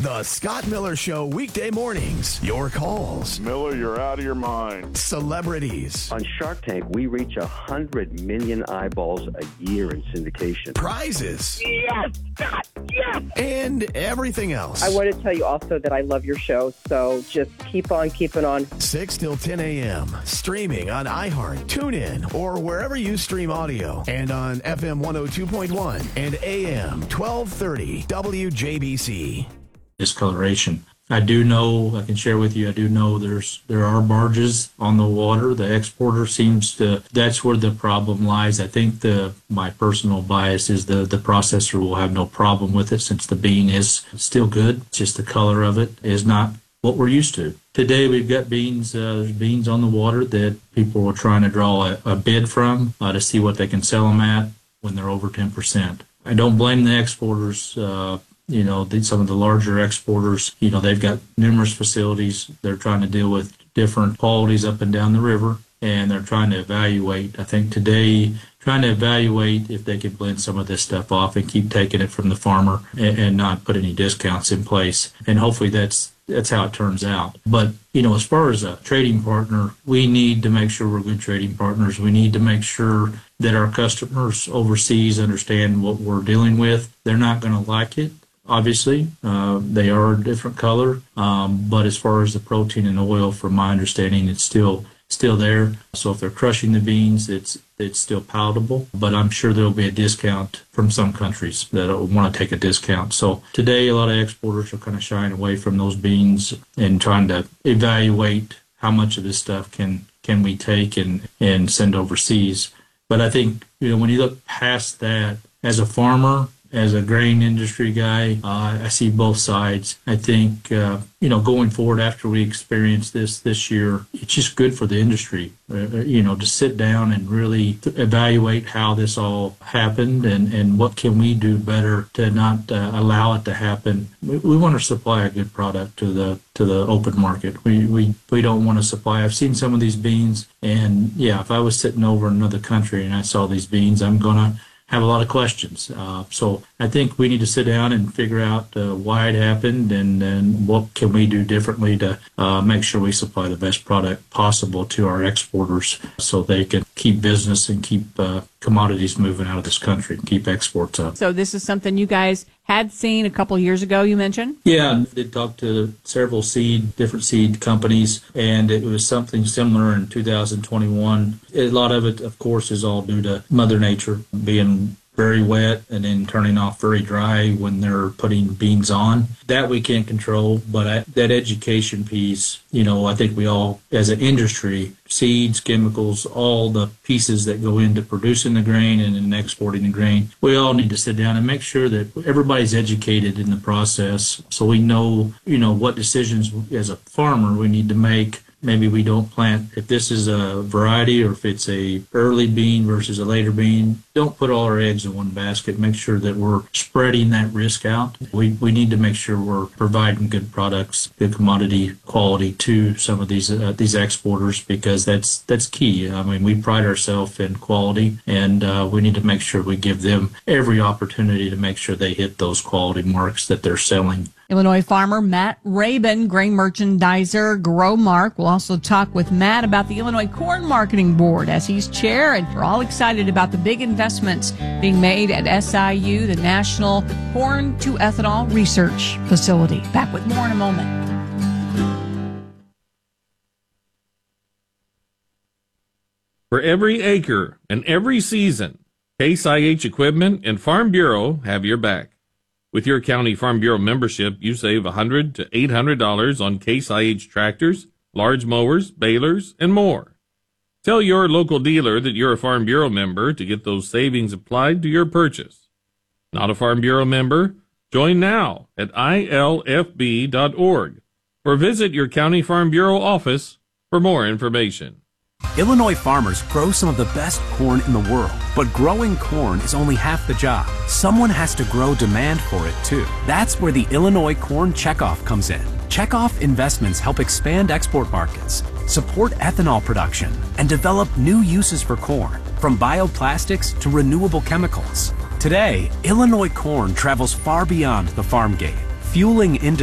The Scott Miller Show, weekday mornings. Your calls. Miller, you're out of your mind. Celebrities. On Shark Tank, we reach 100 million eyeballs a year in syndication. Prizes. Yes, Scott, yes! And everything else. I want to tell you also that I love your show, so just keep on keeping on. 6 till 10 a.m. Streaming on iHeart, TuneIn, or wherever you stream audio. And on FM 102.1 and AM 1230 WJBC. Discoloration. I do know, I can share with you, I do know there are barges on the water. The exporter seems to, that's where the problem lies. I think my personal bias is the processor will have no problem with it since the bean is still good. Just the color of it is not what we're used to. Today we've got beans, there's beans on the water that people are trying to draw a bid from to see what they can sell them at when they're over 10%. I don't blame the exporters. Some of the larger exporters, they've got numerous facilities. They're trying to deal with different qualities up and down the river, and they're trying to evaluate, I think today, if they can blend some of this stuff off and keep taking it from the farmer and not put any discounts in place. And hopefully that's how it turns out. But, as far as a trading partner, we need to make sure we're good trading partners. We need to make sure that our customers overseas understand what we're dealing with. They're not going to like it. Obviously, they are a different color, but as far as the protein and oil, from my understanding, it's still there. So if they're crushing the beans, it's still palatable. But I'm sure there'll be a discount from some countries that want to take a discount. So today, a lot of exporters are kind of shying away from those beans and trying to evaluate how much of this stuff can we take and send overseas. But I think when you look past that, as a farmer, as a grain industry guy, I see both sides. I think, going forward after we experience this year, it's just good for the industry, to sit down and really evaluate how this all happened and what can we do better to not allow it to happen. We want to supply a good product to the open market. We don't want to supply. I've seen some of these beans, and if I was sitting over in another country and I saw these beans, I'm going to have a lot of questions. So I think we need to sit down and figure out why it happened and what can we do differently to make sure we supply the best product possible to our exporters so they can keep business and keep commodities moving out of this country, keep exports up. So this is something you guys had seen a couple of years ago, you mentioned? Yeah, I did talk to several different seed companies, and it was something similar in 2021. A lot of it, of course, is all due to Mother Nature being very wet and then turning off very dry when they're putting beans on. That we can't control, but that education piece, I think we all, as an industry, seeds, chemicals, all the pieces that go into producing the grain and in exporting the grain, we all need to sit down and make sure that everybody's educated in the process so we know, what decisions as a farmer we need to make. Maybe we don't plant, if this is a variety or if it's a early bean versus a later bean, don't put all our eggs in one basket. Make sure that we're spreading that risk out. We need to make sure we're providing good products, good commodity quality to some of these exporters because that's key. I mean, we pride ourselves in quality, and we need to make sure we give them every opportunity to make sure they hit those quality marks that they're selling. Illinois farmer Matt Rabin, grain merchandiser, Growmark. We'll also talk with Matt about the Illinois Corn Marketing Board as he's chair, and we're all excited about the big investments being made at SIU, the National Corn to Ethanol Research Facility. Back with more in a moment. For every acre and every season, Case IH Equipment and Farm Bureau have your back. With your County Farm Bureau membership, you save $100 to $800 on Case IH tractors, large mowers, balers, and more. Tell your local dealer that you're a Farm Bureau member to get those savings applied to your purchase. Not a Farm Bureau member? Join now at ilfb.org or visit your County Farm Bureau office for more information. Illinois farmers grow some of the best corn in the world, but growing corn is only half the job. Someone has to grow demand for it too. That's where the Illinois Corn Checkoff comes in. Checkoff investments help expand export markets, support ethanol production, and develop new uses for corn, from bioplastics to renewable chemicals. Today, Illinois corn travels far beyond the farm gate, fueling industry